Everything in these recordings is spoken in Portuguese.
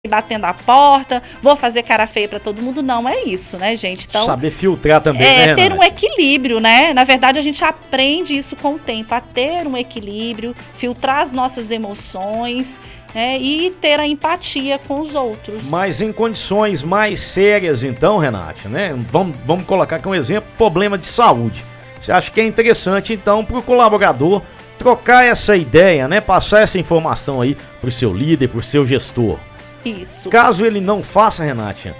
batendo a porta, vou fazer cara feia para todo mundo, não é isso, né, gente? Então, saber filtrar também, né, ter um equilíbrio, né? Na verdade, a gente aprende isso com o tempo, a ter um equilíbrio, filtrar as nossas emoções, né, e ter a empatia com os outros. Mas em condições mais sérias, então, Renate, né? Vamos colocar aqui um exemplo, problema de saúde. Você acha que é interessante, então, para o colaborador trocar essa ideia, né? Passar essa informação aí para o seu líder, para o seu gestor. Isso. Caso ele não faça, Renate,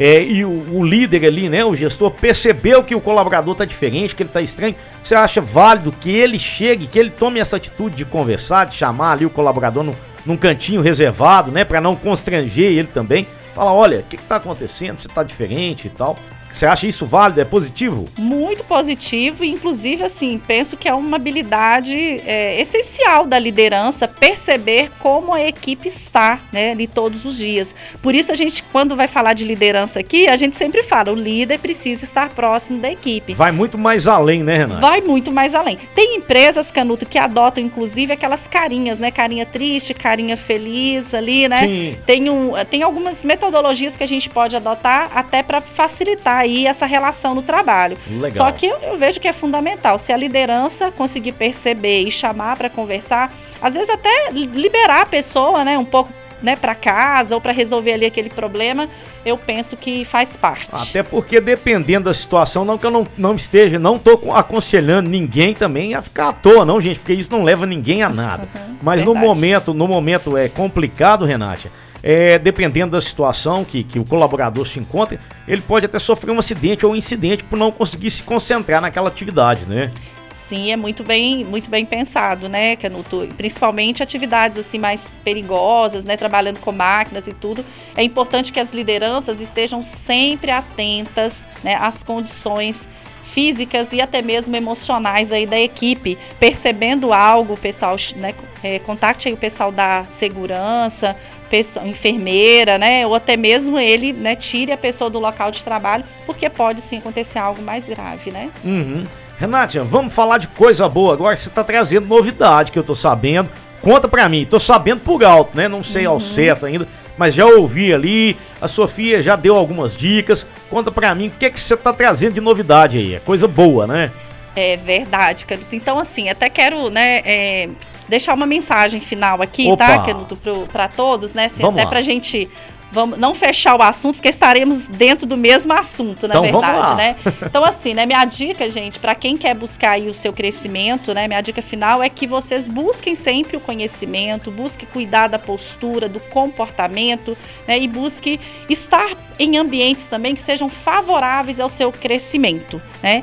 e o líder ali, né, o gestor, percebeu que o colaborador tá diferente, que ele tá estranho, você acha válido que ele chegue, que ele tome essa atitude de conversar, de chamar ali o colaborador num cantinho reservado, né, para não constranger ele também? Fala, olha, o que tá acontecendo, você tá diferente e tal. Você acha isso válido? É positivo? Muito positivo, e inclusive, assim, penso que é uma habilidade essencial da liderança, perceber como a equipe está, né, ali todos os dias. Por isso a gente, quando vai falar de liderança aqui, a gente sempre fala, o líder precisa estar próximo da equipe. Vai muito mais além, né, Renata? Vai muito mais além. Tem empresas, Canuto, que adotam, inclusive, aquelas carinhas, né, carinha triste, carinha feliz ali, né? Sim. Tem algumas metodologias que a gente pode adotar até para facilitar aí essa relação no trabalho. Legal. Só que eu vejo que é fundamental, se a liderança conseguir perceber e chamar para conversar, às vezes até liberar a pessoa, né, um pouco, né, para casa ou para resolver ali aquele problema, eu penso que faz parte. Até porque dependendo da situação, não que eu não tô aconselhando ninguém também a ficar à toa, não, gente, porque isso não leva ninguém a nada. Mas verdade. no momento é complicado, Renate. Dependendo da situação que o colaborador se encontre, ele pode até sofrer um acidente ou um incidente por não conseguir se concentrar naquela atividade, né? Sim, é muito bem pensado, né, Canuto? Principalmente atividades assim mais perigosas, né, trabalhando com máquinas e tudo. É importante que as lideranças estejam sempre atentas, né, às condições físicas e até mesmo emocionais aí da equipe. Percebendo algo, o pessoal, né, contacte aí o pessoal da segurança, enfermeira, né, ou até mesmo ele, né, tire a pessoa do local de trabalho, porque pode sim acontecer algo mais grave, né? Uhum. Renatinha, vamos falar de coisa boa agora. Você tá trazendo novidade que eu tô sabendo. Conta pra mim, tô sabendo por alto, né? Não sei ao certo ainda, mas já ouvi ali. A Sofia já deu algumas dicas. Conta pra mim o que você tá trazendo de novidade aí. É coisa boa, né? É verdade, Canuto. Então, assim, até quero, né, deixar uma mensagem final aqui, Opa. tá, Canuto, pra todos, né? Assim, até lá. pra gente não fechar o assunto, porque estaremos dentro do mesmo assunto, na verdade, né? Então, assim, né, minha dica, gente, para quem quer buscar aí o seu crescimento, né, minha dica final é que vocês busquem sempre o conhecimento, busque cuidar da postura, do comportamento, né, e busque estar em ambientes também que sejam favoráveis ao seu crescimento, né?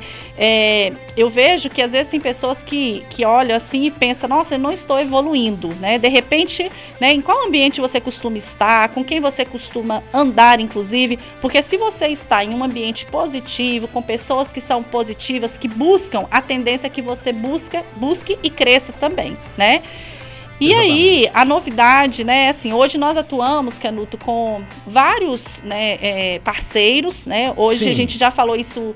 Eu vejo que às vezes tem pessoas que olham assim e pensam, nossa, eu não estou evoluindo, né? De repente, né, em qual ambiente você costuma estar, com quem você costuma andar, inclusive, porque se você está em um ambiente positivo, com pessoas que são positivas, que buscam, a tendência é que você busque e cresça também, né? E aí, a novidade, né, assim, hoje nós atuamos, Canuto, com vários, né, parceiros, né? Hoje Sim. A gente já falou isso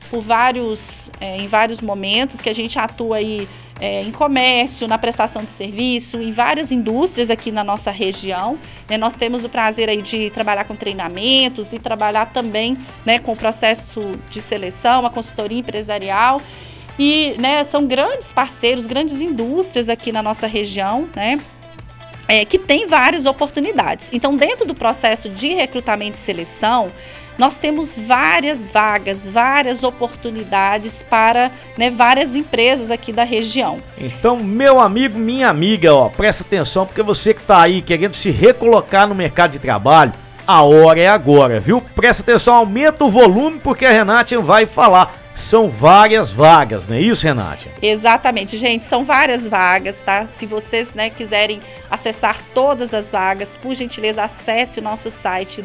em vários momentos, que a gente atua aí em comércio, na prestação de serviço, em várias indústrias aqui na nossa região. Né? Nós temos o prazer aí de trabalhar com treinamentos e trabalhar também, né, com o processo de seleção, a consultoria empresarial. E, né, são grandes parceiros, grandes indústrias aqui na nossa região, né, que tem várias oportunidades. Então, dentro do processo de recrutamento e seleção, nós temos várias vagas, várias oportunidades para, né, várias empresas aqui da região. Então, meu amigo, minha amiga, ó, presta atenção, porque você que tá aí querendo se recolocar no mercado de trabalho, a hora é agora, viu? Presta atenção, aumenta o volume, porque a Renate vai falar. São várias vagas, não é isso, Renate? Exatamente, gente, são várias vagas, tá? Se vocês, né, quiserem acessar todas as vagas, por gentileza, acesse o nosso site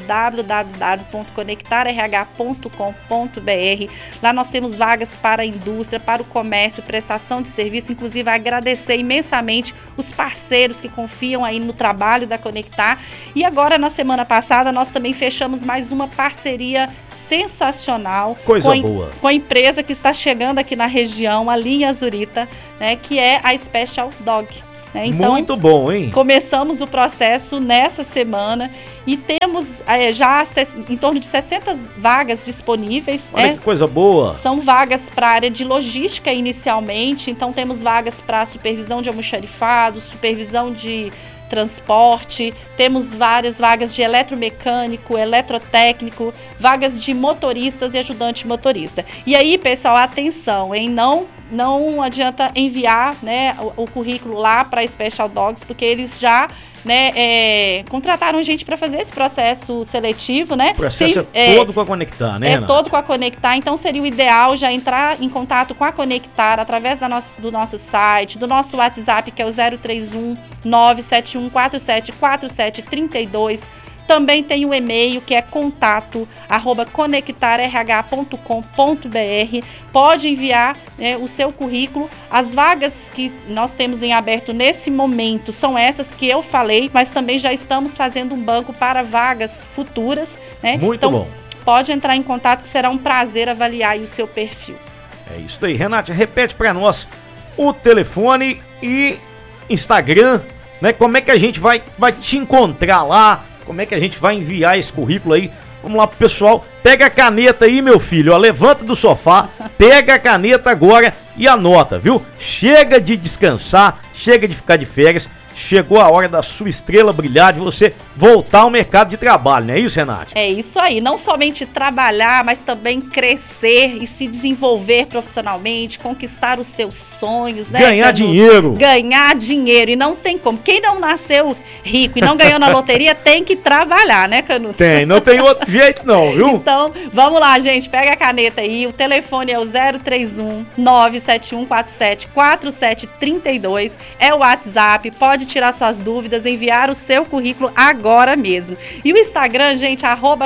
www.conectarrh.com.br. Lá nós temos vagas para a indústria, para o comércio, prestação de serviço, inclusive agradecer imensamente os parceiros que confiam aí no trabalho da Conectar. E agora, na semana passada, nós também fechamos mais uma parceria sensacional. Coisa boa. Com a empresa que está chegando aqui na região, ali em Azurita, né, que é a Special Dog. né? Então, muito bom, hein? Começamos o processo nessa semana e temos já em torno de 60 vagas disponíveis. Olha que coisa boa! São vagas para a área de logística inicialmente, então temos vagas para supervisão de almoxarifado, supervisão de transporte, temos várias vagas de eletromecânico, eletrotécnico, vagas de motoristas e ajudante motorista. E aí, pessoal, atenção, hein? Não adianta enviar, né, o currículo lá para Special Dogs, porque eles já, né, contrataram gente para fazer esse processo seletivo, né? O processo é todo com a Conectar, né, Renata? Todo com a Conectar, então seria o ideal já entrar em contato com a Conectar através do nosso site, do nosso WhatsApp, que é o 031 971 47 47 32. Também tem o e-mail, que é contato@conectarrh.com.br. Pode enviar, né, o seu currículo. As vagas que nós temos em aberto nesse momento são essas que eu falei, mas também já estamos fazendo um banco para vagas futuras, né? Muito bom. Pode entrar em contato, que será um prazer avaliar aí o seu perfil. É isso aí. Renata, repete para nós o telefone e Instagram, né? Como é que a gente vai te encontrar lá? Como é que a gente vai enviar esse currículo aí? Vamos lá pro pessoal. Pega a caneta aí, meu filho. Ó, levanta do sofá, pega a caneta agora e anota, viu? Chega de descansar, chega de ficar de férias. Chegou a hora da sua estrela brilhar, de você voltar ao mercado de trabalho, não é isso, Renata? É isso aí, não somente trabalhar, mas também crescer e se desenvolver profissionalmente, conquistar os seus sonhos, né? Ganhar dinheiro. Ganhar dinheiro, e não tem como. Quem não nasceu rico e não ganhou na loteria tem que trabalhar, né, Canuto? Não tem outro jeito não, viu? Então, vamos lá, gente, pega a caneta aí, o telefone é o 031 971 47 47 32, é o WhatsApp, pode tirar suas dúvidas, enviar o seu currículo agora mesmo. E o Instagram, gente,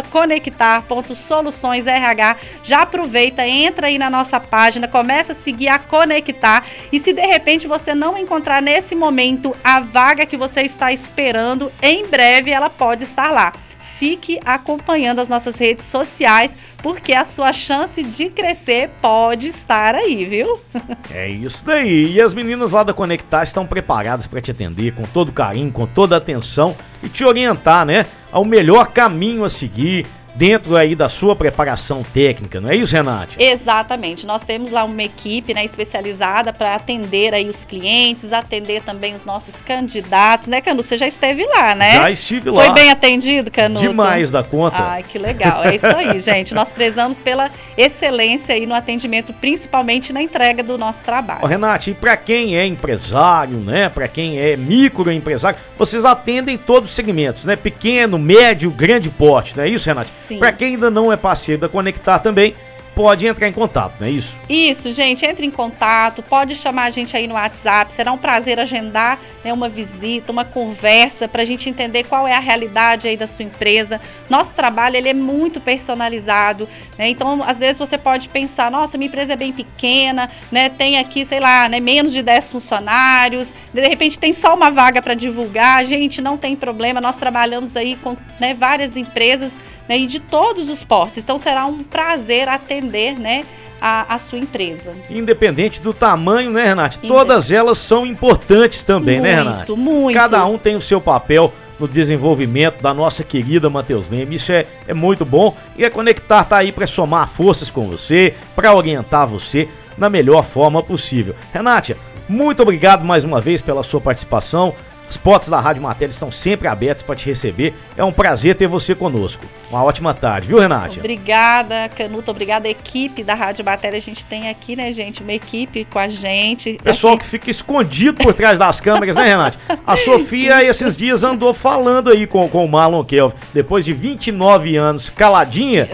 @conectar.soluçõesrh. Já aproveita, entra aí na nossa página, começa a seguir a Conectar, e se de repente você não encontrar nesse momento a vaga que você está esperando, em breve ela pode estar lá. Fique acompanhando as nossas redes sociais, porque a sua chance de crescer pode estar aí, viu? É isso daí. E as meninas lá da Conectar estão preparadas para te atender com todo carinho, com toda atenção e te orientar, né, ao melhor caminho a seguir dentro aí da sua preparação técnica, não é isso, Renate? Exatamente, nós temos lá uma equipe, né, especializada para atender aí os clientes, atender também os nossos candidatos, né, Canuto? Você já esteve lá, né? Já estive lá. Foi bem atendido, Canuto? Demais da conta. Ai, que legal, é isso aí, gente, nós prezamos pela excelência aí no atendimento, principalmente na entrega do nosso trabalho. Ô, Renate, e para quem é empresário, né, para quem é microempresário, vocês atendem todos os segmentos, né, pequeno, médio, grande porte, não é isso, Renate? Para quem ainda não é parceiro da Conectar também, pode entrar em contato, não é isso? Isso, gente, entre em contato, pode chamar a gente aí no WhatsApp, será um prazer agendar, né, uma visita, uma conversa, para a gente entender qual é a realidade aí da sua empresa. Nosso trabalho, ele é muito personalizado, né, então às vezes você pode pensar, nossa, minha empresa é bem pequena, né, tem aqui, sei lá, né, menos de 10 funcionários, de repente tem só uma vaga para divulgar. Gente, não tem problema, nós trabalhamos aí com, né, várias empresas, né, e de todos os portes, então será um prazer atender, né, a sua empresa. Independente do tamanho, né, Renate? Todas elas são importantes também, muito, né, Renate? Muito. Cada um tem o seu papel no desenvolvimento da nossa querida Matheus Leme. Isso é muito bom, e a Conectar tá aí para somar forças com você, para orientar você na melhor forma possível. Renate, muito obrigado mais uma vez pela sua participação. As portas da Rádio Matéria estão sempre abertas para te receber. É um prazer ter você conosco. Uma ótima tarde, viu, Renate? Obrigada, Canuto. Obrigada, equipe da Rádio Matéria. A gente tem aqui, né, gente, uma equipe com a gente. Pessoal que fica escondido por trás das câmeras, né, Renate? A Sofia, esses dias, andou falando aí com o Marlon Kelvin. Depois de 29 anos caladinha,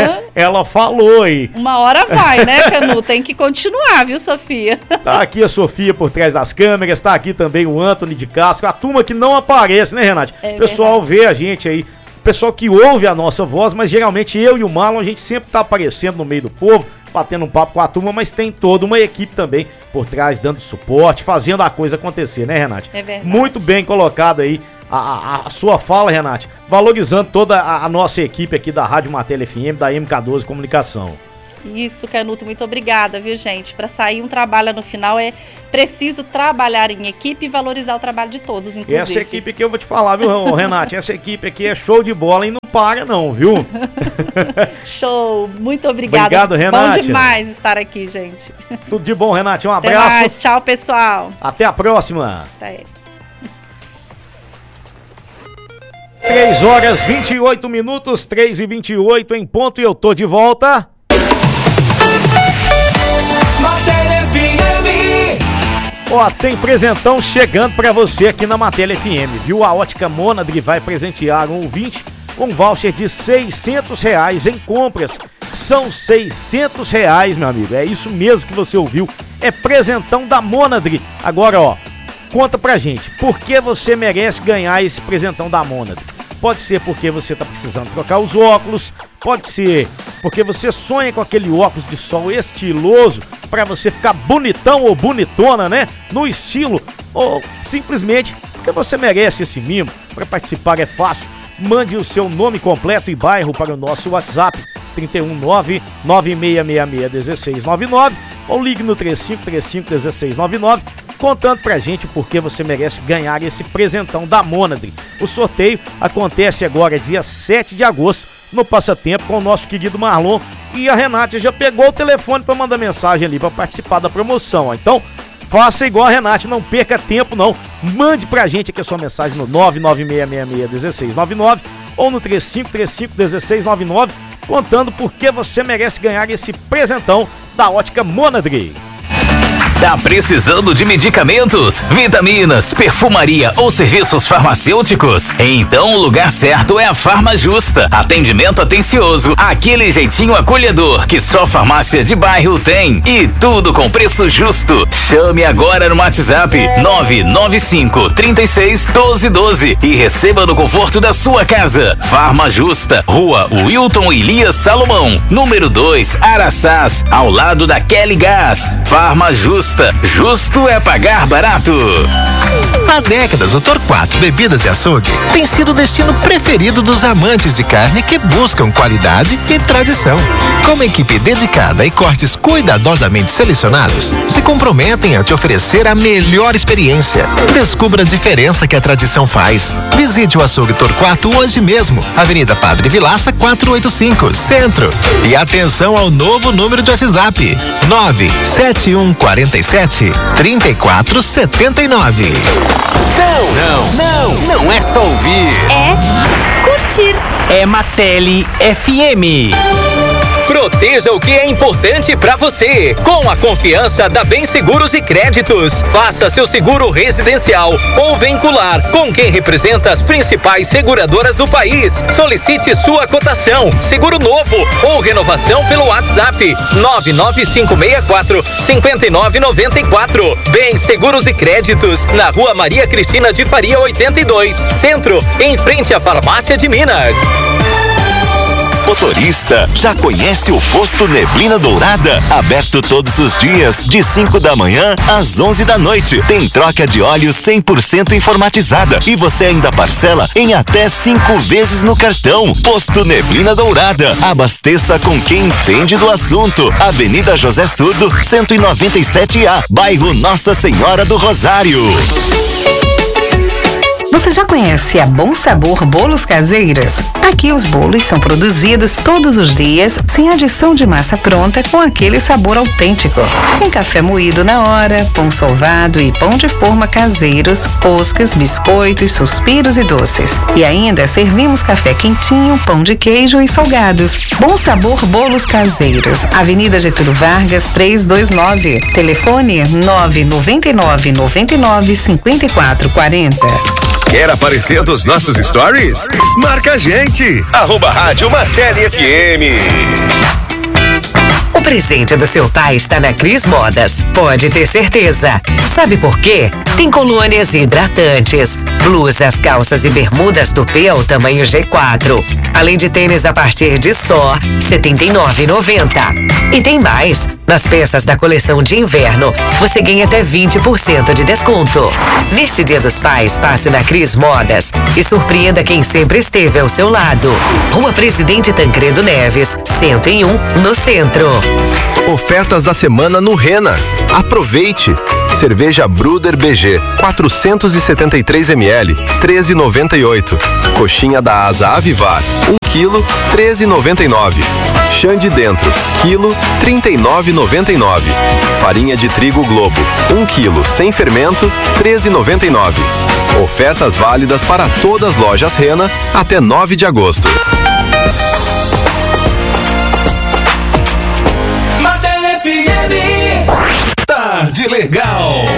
ela falou aí. Uma hora vai, né, Canuto? Tem que continuar, viu, Sofia? Tá aqui a Sofia por trás das câmeras, tá aqui também o Antony de Castro, a turma que não aparece, né, Renate? O pessoal vê a gente aí, o pessoal que ouve a nossa voz, mas geralmente eu e o Marlon, a gente sempre tá aparecendo no meio do povo, batendo um papo com a turma, mas tem toda uma equipe também por trás, dando suporte, fazendo a coisa acontecer, né, Renate? É verdade. Muito bem colocado aí a sua fala, Renate, valorizando toda a nossa equipe aqui da Rádio Matéria FM, da MK12 Comunicação. Isso, Canuto, muito obrigada, viu, gente? Para sair um trabalho no final é preciso trabalhar em equipe e valorizar o trabalho de todos, inclusive. Essa equipe aqui eu vou te falar, viu, Renate? Essa equipe aqui é show de bola e não para não, viu? Show, muito obrigada. Obrigado, Renate. Bom demais estar aqui, gente. Tudo de bom, Renate. Um abraço. Até mais. Tchau, pessoal. Até a próxima. Até. 3h28, 3h28 em ponto e eu tô de volta. Matéria FM. Ó, tem presentão chegando pra você aqui na Matéria FM, viu? A Ótica Monadri vai presentear um ouvinte com um voucher de R$600 em compras. São R$600, meu amigo. É isso mesmo que você ouviu. É presentão da Monadri. Agora, ó, conta pra gente, por que você merece ganhar esse presentão da Monadri? Pode ser porque você tá precisando trocar os óculos, pode ser porque você sonha com aquele óculos de sol estiloso para você ficar bonitão ou bonitona, né? No estilo, ou simplesmente porque você merece esse mimo. Para participar é fácil, mande o seu nome completo e bairro para o nosso WhatsApp 319-9666-1699 ou ligue no 3535-1699 contando pra gente o porquê você merece ganhar esse presentão da Monadri. O sorteio acontece agora dia 7 de agosto no Passatempo com o nosso querido Marlon, e a Renate já pegou o telefone para mandar mensagem ali para participar da promoção. Então faça igual a Renate, não perca tempo não, mande pra gente aqui a sua mensagem no 99666-1699 ou no 3535-1699 contando por que você merece ganhar esse presentão da Ótica Monadri. Tá precisando de medicamentos, vitaminas, perfumaria ou serviços farmacêuticos? Então o lugar certo é a Farma Justa. Atendimento atencioso, aquele jeitinho acolhedor que só farmácia de bairro tem. E tudo com preço justo. Chame agora no WhatsApp 995-36-1212 e receba no conforto da sua casa. Farma Justa, Rua Wilton Elias Salomão, número 2, Araçás, ao lado da Kelly Gás. Farma Justa. Justo é pagar barato. Há décadas, o Torquato Bebidas e Açougue tem sido o destino preferido dos amantes de carne que buscam qualidade e tradição. Com uma equipe dedicada e cortes cuidadosamente selecionados, se comprometem a te oferecer a melhor experiência. Descubra a diferença que a tradição faz. Visite o Açougue Torquato hoje mesmo, Avenida Padre Vilaça 485, Centro. E atenção ao novo número de WhatsApp, 97147-3479. Não é só ouvir. É curtir. É Matele FM. Proteja o que é importante para você. Com a confiança da Bem Seguros e Créditos. Faça seu seguro residencial ou veicular com quem representa as principais seguradoras do país. Solicite sua cotação, seguro novo ou renovação pelo WhatsApp 99564-5994. Bem Seguros e Créditos, na Rua Maria Cristina de Faria 82, Centro, em frente à Farmácia de Minas. Motorista, já conhece o Posto Neblina Dourada? Aberto todos os dias, de 5 da manhã às 11 da noite. Tem troca de óleo 100% informatizada e você ainda parcela em até 5 vezes no cartão. Posto Neblina Dourada. Abasteça com quem entende do assunto. Avenida José Surdo, 197A, bairro Nossa Senhora do Rosário. Você já conhece a Bom Sabor Bolos Caseiros? Aqui os bolos são produzidos todos os dias, sem adição de massa pronta, com aquele sabor autêntico. Tem café moído na hora, pão solvado e pão de forma caseiros, roscas, biscoitos, suspiros e doces. E ainda servimos café quentinho, pão de queijo e salgados. Bom Sabor Bolos Caseiros, Avenida Getúlio Vargas 329. Telefone 999-99-5440. Quer aparecer nos nossos stories? Marca a gente! @Rádio Matele FM. O presente do seu pai está na Cris Modas. Pode ter certeza. Sabe por quê? Tem colônias hidratantes, Blusas, calças e bermudas tupê ao tamanho G4. Além de tênis a partir de só R$ 79,90. E tem mais! Nas peças da coleção de inverno, você ganha até 20% de desconto. Neste Dia dos Pais, passe na Cris Modas e surpreenda quem sempre esteve ao seu lado. Rua Presidente Tancredo Neves, 101, no centro. Ofertas da semana no Rena. Aproveite! Cerveja Bruder BG, 473 ml, 13,98. Coxinha da Asa Avivar, 1 kg, 13,99. Xande Dentro, quilo, 39,99. Farinha de trigo Globo, 1 kg, sem fermento, 13,99. Ofertas válidas para todas as lojas Rena até 9 de agosto. Tarde Legal.